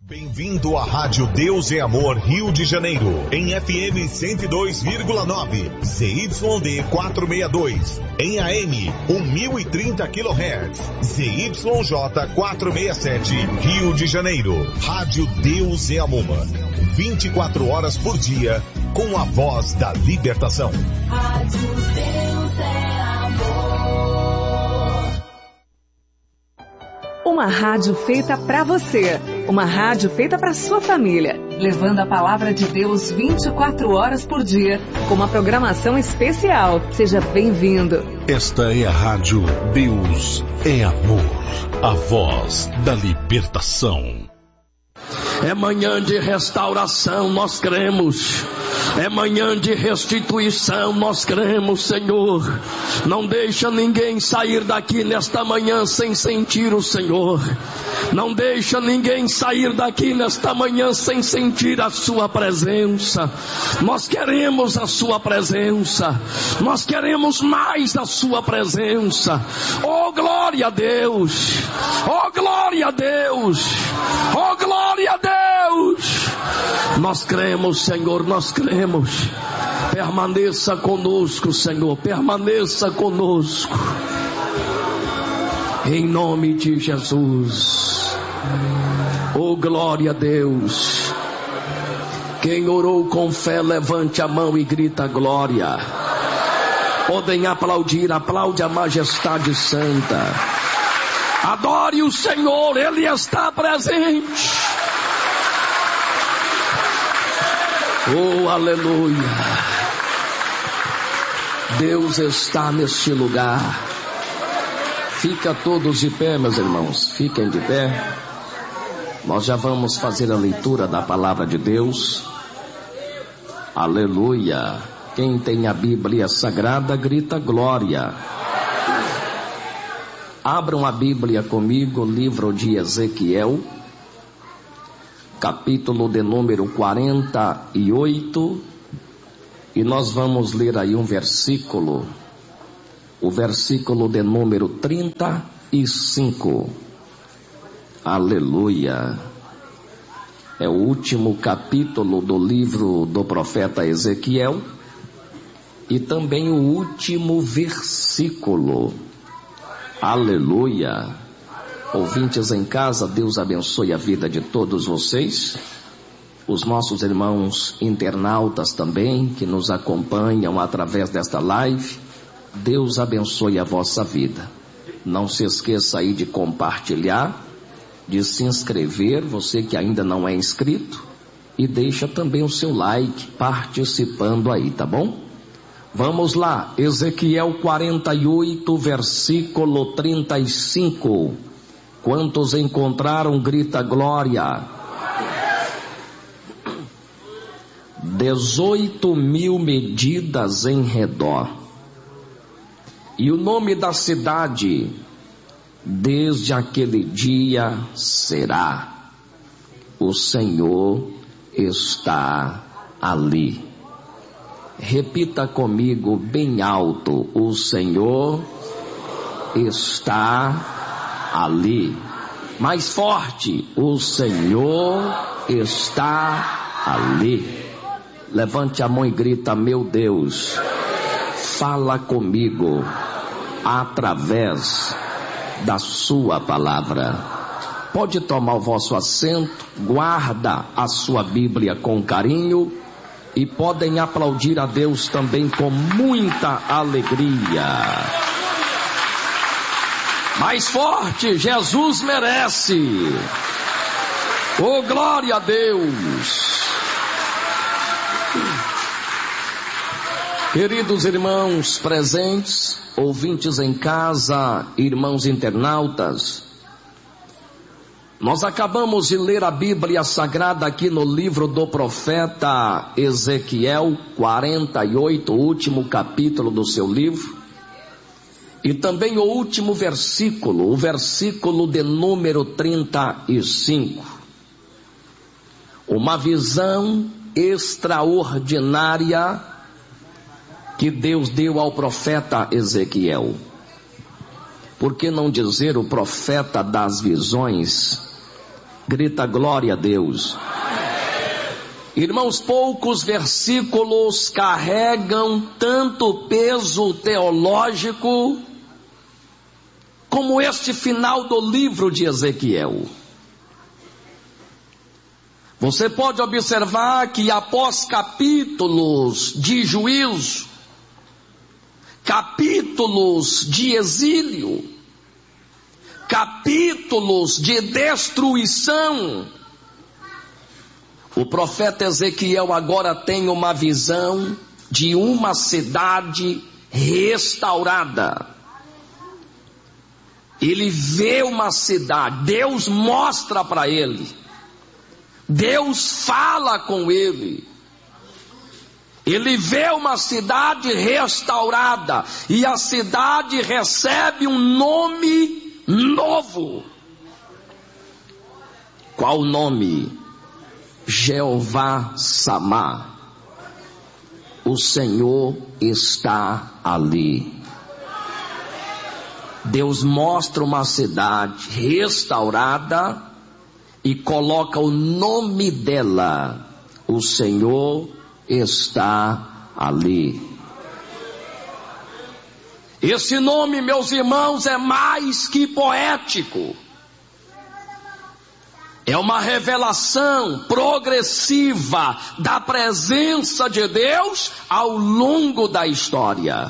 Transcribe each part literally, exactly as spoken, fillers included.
Bem-vindo à Rádio Deus é Amor Rio de Janeiro, em F M cento e dois vírgula nove, Z Y D quatrocentos e sessenta e dois, em A M mil e trinta quilohertz, Z Y J quatrocentos e sessenta e sete, Rio de Janeiro. Rádio Deus é Amor, vinte e quatro horas por dia, com a voz da libertação. Rádio Deus é Amor. Uma rádio feita pra você. Uma rádio feita pra sua família. Levando a palavra de Deus vinte e quatro horas por dia. Com uma programação especial. Seja bem-vindo. Esta é a Rádio Deus é Amor. A voz da libertação. É manhã de restauração, nós cremos. É manhã de restituição, nós cremos, Senhor. Não deixa ninguém sair daqui nesta manhã sem sentir o Senhor. Não deixa ninguém sair daqui nesta manhã sem sentir a sua presença. Nós queremos a sua presença. Nós queremos mais da sua presença. Oh, glória a Deus! Oh, glória a Deus! Oh, glória a Deus! Nós cremos, Senhor, nós cremos. Permaneça conosco, Senhor, permaneça conosco. Em nome de Jesus. Oh, glória a Deus. Quem orou com fé, levante a mão e grita glória. Podem aplaudir, aplaude a majestade santa. Adore o Senhor, Ele está presente. Oh, aleluia. Deus está neste lugar. Fica todos de pé, meus irmãos. Fiquem de pé. Nós já vamos fazer a leitura da palavra de Deus. Aleluia. Quem tem a Bíblia Sagrada, grita glória. Abram a Bíblia comigo, livro de Ezequiel, capítulo de número quarenta e oito, e nós vamos ler aí um versículo, o versículo de número trinta e cinco. Aleluia. É o último capítulo do livro do profeta Ezequiel e também o último versículo. Aleluia. Ouvintes em casa, Deus abençoe a vida de todos vocês. Os nossos irmãos internautas também, que nos acompanham através desta live, Deus abençoe a vossa vida. Não se esqueça aí de compartilhar, de se inscrever, você que ainda não é inscrito, e deixa também o seu like participando aí, tá bom? Vamos lá, Ezequiel quarenta e oito, versículo trinta e cinco. Quantos encontraram, grita glória. Dezoito mil medidas em redor. E o nome da cidade, desde aquele dia, será: o Senhor está ali. Repita comigo bem alto: o Senhor está ali. Mais forte: o Senhor está ali. Levante a mão e grita: meu Deus, fala comigo através da sua palavra. Pode tomar o vosso assento, guarda a sua Bíblia com carinho e podem aplaudir a Deus também com muita alegria. Mais forte: Jesus merece. Oh, glória a Deus. Queridos irmãos presentes, ouvintes em casa, irmãos internautas, nós acabamos de ler a Bíblia Sagrada aqui no livro do profeta Ezequiel, quarenta e oito, o último capítulo do seu livro, e também o último versículo, o versículo de número trinta e cinco. Uma visão extraordinária que Deus deu ao profeta Ezequiel. Por que não dizer o profeta das visões? Grita glória a Deus. Irmãos, poucos versículos carregam tanto peso teológico como este final do livro de Ezequiel. Você pode observar que após capítulos de juízo, capítulos de exílio, capítulos de destruição, o profeta Ezequiel agora tem uma visão de uma cidade restaurada. Ele vê uma cidade, Deus mostra para ele, Deus fala com ele. Ele vê uma cidade restaurada e a cidade recebe um nome novo. Qual o nome? Jeová Samá. O Senhor está ali. Deus mostra uma cidade restaurada e coloca o nome dela. O Senhor está ali. Esse nome, meus irmãos, é mais que poético. É uma revelação progressiva da presença de Deus ao longo da história.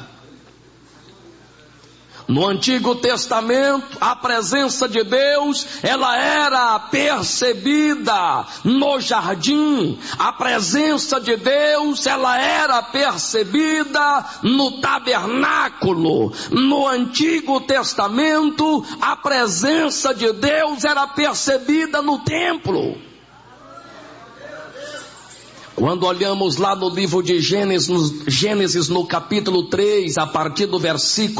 No Antigo Testamento, a presença de Deus, ela era percebida no jardim. A presença de Deus, ela era percebida no tabernáculo. No Antigo Testamento, a presença de Deus era percebida no templo. Quando olhamos lá no livro de Gênesis, no, Gênesis, no capítulo três, a partir do versículo